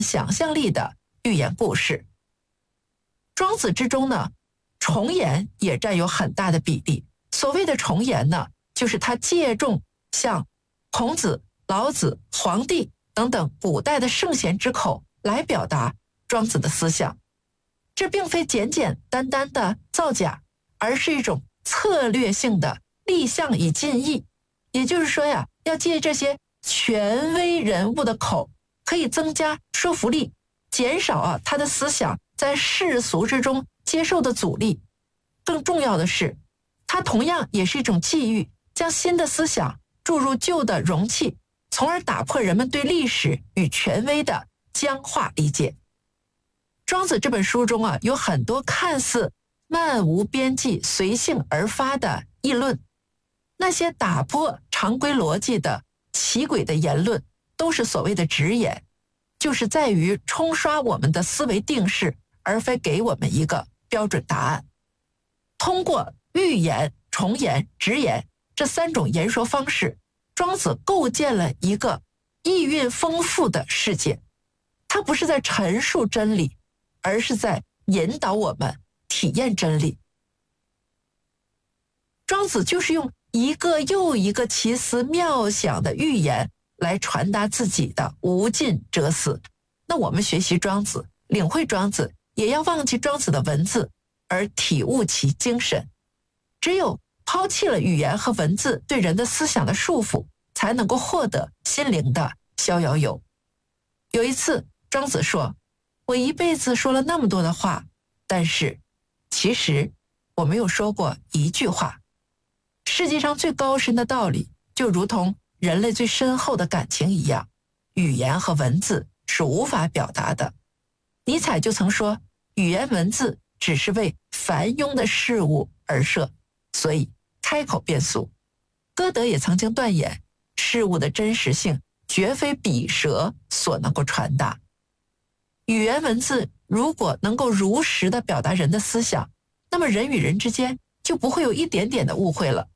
想象力的寓言故事。庄子之中呢，重言也占有很大的比例。所谓的重言呢，就是他借重像孔子、老子、黄帝等等古代的圣贤之口来表达庄子的思想。这并非简简单单的造假，而是一种策略性的立项以尽意。也就是说呀，要借这些权威人物的口，可以增加说服力，减少他的思想在世俗之中接受的阻力。更重要的是，它同样也是一种际遇，将新的思想注入旧的容器，从而打破人们对历史与权威的僵化理解。庄子这本书中有很多看似漫无边际、随性而发的议论，那些打破常规逻辑的奇诡的言论，都是所谓的直言，就是在于冲刷我们的思维定式，而非给我们一个标准答案。通过寓言、重言、直言这三种言说方式，庄子构建了一个意蕴丰富的世界。他不是在陈述真理，而是在引导我们体验真理。庄子就是用一个又一个奇思妙想的寓言来传达自己的无尽哲思。那我们学习庄子，领会庄子，也要忘记庄子的文字，而体悟其精神。只有抛弃了语言和文字对人的思想的束缚，才能够获得心灵的逍遥游。有一次，庄子说，我一辈子说了那么多的话，但是其实我没有说过一句话。世界上最高深的道理，就如同人类最深厚的感情一样，语言和文字是无法表达的。尼采就曾说，语言文字只是为繁庸的事物而设，所以开口便俗。歌德也曾经断言，事物的真实性绝非笔舌所能够传达。语言文字如果能够如实地表达人的思想，那么人与人之间就不会有一点点的误会了。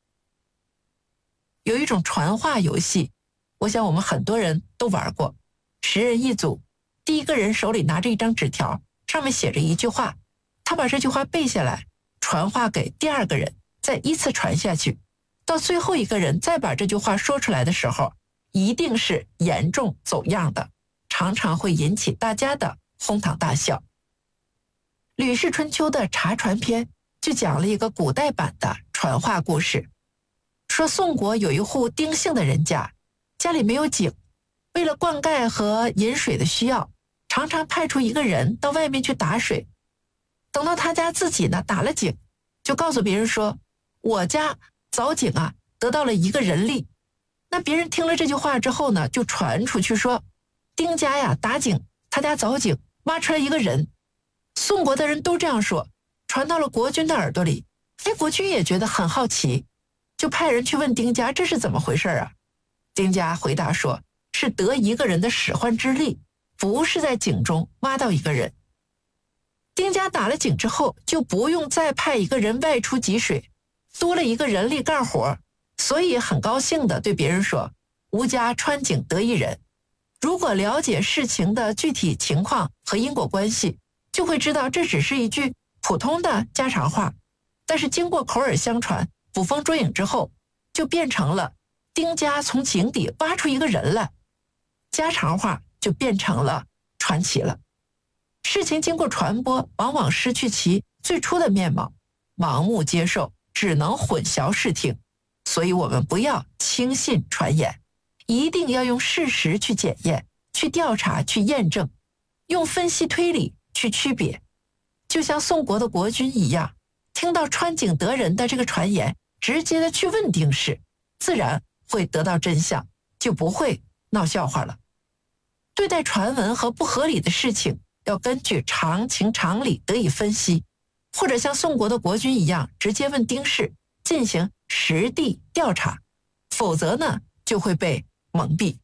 有一种传话游戏，我想我们很多人都玩过。10人一组，第一个人手里拿着一张纸条，上面写着一句话，他把这句话背下来，传话给第二个人，再依次传下去。到最后一个人再把这句话说出来的时候，一定是严重走样的，常常会引起大家的哄堂大笑。吕氏春秋的茶传篇就讲了一个古代版的传话故事，说宋国有一户丁姓的人家，家里没有井，为了灌溉和饮水的需要，常常派出一个人到外面去打水。等到他家自己呢打了井，就告诉别人说，我家凿井得到了一个人力。那别人听了这句话之后呢，就传出去说，丁家打井，他家凿井，挖出来一个人。宋国的人都这样说，传到了国君的耳朵里。国君也觉得很好奇，就派人去问丁家这是怎么回事啊？丁家回答说，是得一个人的使唤之力，不是在井中挖到一个人。丁家打了井之后，就不用再派一个人外出汲水，多了一个人力干活，所以很高兴地对别人说，吾家穿井得一人。如果了解事情的具体情况和因果关系，就会知道这只是一句普通的家常话，但是经过口耳相传，捕风捉影之后，就变成了丁家从井底挖出一个人来，家常话就变成了传奇了。事情经过传播，往往失去其最初的面貌，盲目接受只能混淆视听。所以我们不要轻信传言，一定要用事实去检验、去调查、去验证，用分析推理去区别。就像宋国的国君一样，听到穿井得人的这个传言，直接的去问丁氏，自然会得到真相，就不会闹笑话了。对待传闻和不合理的事情，要根据常情常理得以分析，或者像宋国的国君一样，直接问丁氏，进行实地调查，否则呢，就会被蒙蔽。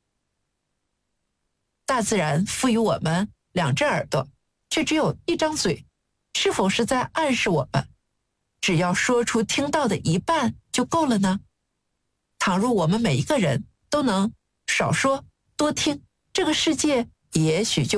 大自然赋予我们2只耳朵，却只有1张嘴，是否是在暗示我们，只要说出听到的一半就够了呢？倘若我们每一个人都能少说多听，这个世界也许就